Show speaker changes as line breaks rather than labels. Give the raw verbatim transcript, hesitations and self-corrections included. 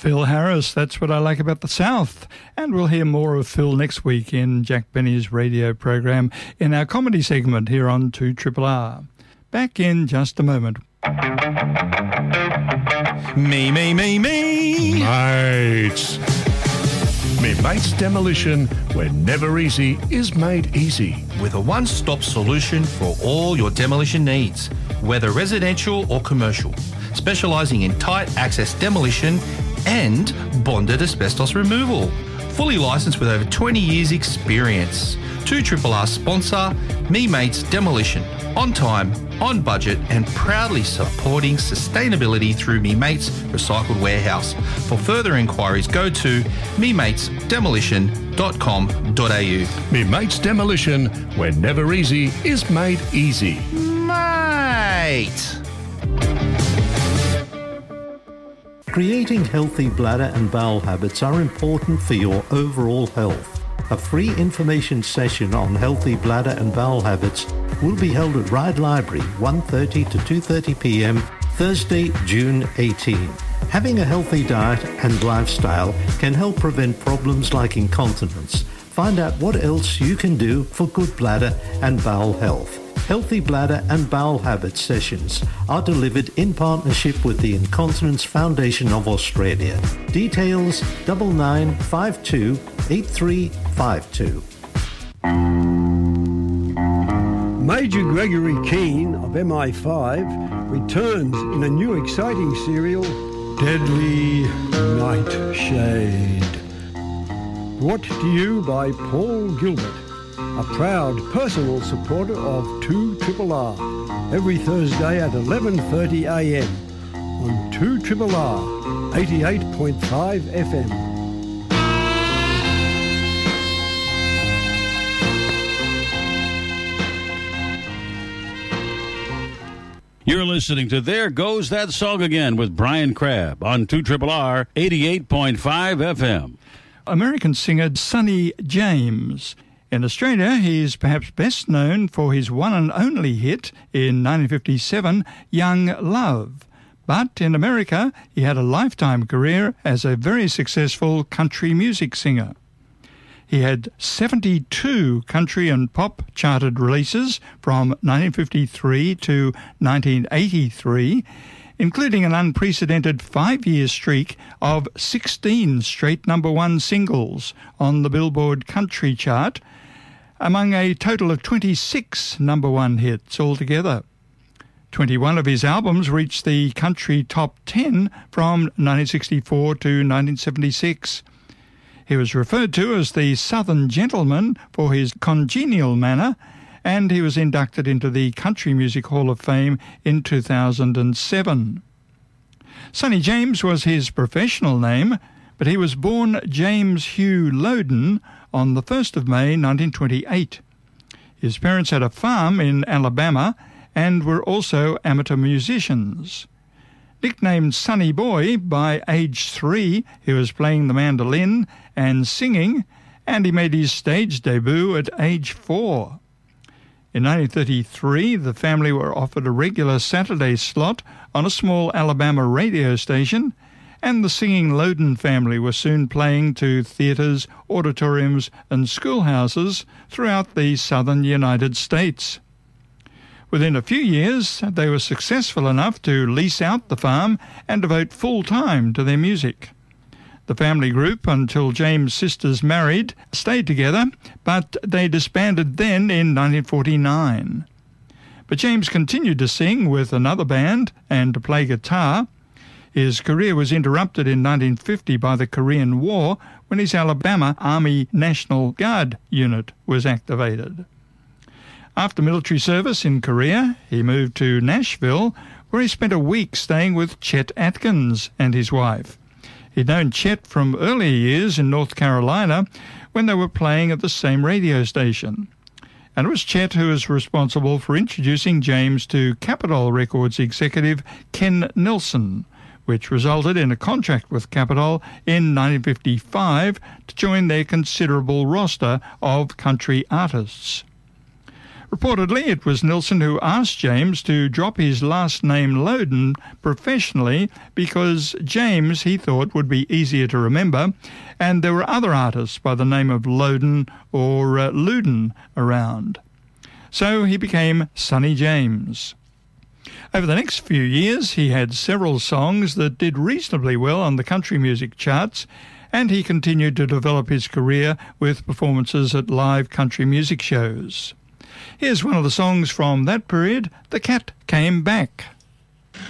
Phil Harris, That's What I Like About the South. And we'll hear more of Phil next week in Jack Benny's radio program in our comedy segment here on two R R R. Back in just a moment.
Me, me, me, me.
Mates. Me Mates Demolition, where never easy is made easy.
With a one-stop solution for all your demolition needs, whether residential or commercial. Specialising in tight access demolition and bonded asbestos removal. Fully licensed with over twenty years experience. two R R R sponsor, Me Mates Demolition. On time, on budget and proudly supporting sustainability through Me Mates Recycled Warehouse. For further inquiries, go to me mates demolition dot com dot a u.
Me Mates Demolition, where never easy is made easy.
Mate!
Creating healthy bladder and bowel habits are important for your overall health. A free information session on healthy bladder and bowel habits will be held at Ryde Library, one thirty to two thirty p m, Thursday, June eighteenth. Having a healthy diet and lifestyle can help prevent problems like incontinence. Find out what else you can do for good bladder and bowel health. Healthy bladder and bowel habit sessions are delivered in partnership with the Incontinence Foundation of Australia. Details double nine five two eight three five two.
Major Gregory Keane of M I five returns in a new exciting serial, Deadly Nightshade. Brought to you by Paul Gilbert, a proud personal supporter of two R R R, every Thursday at eleven thirty a m on two R R R, eighty-eight point five F M.
You're listening to There Goes That Song Again with Brian Crabb on two R R R, eighty-eight point five F M.
American singer Sonny James. In Australia, he is perhaps best known for his one and only hit in nineteen fifty-seven, Young Love. But in America, he had a lifetime career as a very successful country music singer. He had seventy-two country and pop charted releases from nineteen fifty-three to nineteen eighty-three, including an unprecedented five-year streak of sixteen straight number one singles on the Billboard Country chart, among a total of twenty-six number one hits altogether. twenty-one of his albums reached the country top ten from nineteen sixty-four to nineteen seventy-six. He was referred to as the Southern Gentleman for his congenial manner, and he was inducted into the Country Music Hall of Fame in two thousand seven. Sonny James was his professional name, but he was born James Hugh Loden on the first of May nineteen twenty-eight. His parents had a farm in Alabama and were also amateur musicians. Nicknamed Sonny Boy, by age three he was playing the mandolin and singing, and he made his stage debut at age four. In nineteen thirty-three, the family were offered a regular Saturday slot on a small Alabama radio station, and the singing Loden family were soon playing to theatres, auditoriums and schoolhouses throughout the southern United States. Within a few years, they were successful enough to lease out the farm and devote full time to their music. The family group, until James' sisters married, stayed together, but they disbanded then in nineteen forty-nine. But James continued to sing with another band and to play guitar. His career was interrupted in nineteen fifty by the Korean War, when his Alabama Army National Guard unit was activated. After military service in Korea, he moved to Nashville, where he spent a week staying with Chet Atkins and his wife. He'd known Chet from earlier years in North Carolina when they were playing at the same radio station. And it was Chet who was responsible for introducing James to Capitol Records executive Ken Nelson, which resulted in a contract with Capitol in nineteen fifty-five to join their considerable roster of country artists. Reportedly, it was Nilsson who asked James to drop his last name Loden professionally because James, he thought, would be easier to remember, and there were other artists by the name of Loden or uh, Luden around. So he became Sonny James. Over the next few years, he had several songs that did reasonably well on the country music charts, and he continued to develop his career with performances at live country music shows. Here's one of the songs from that period, The Cat Came Back.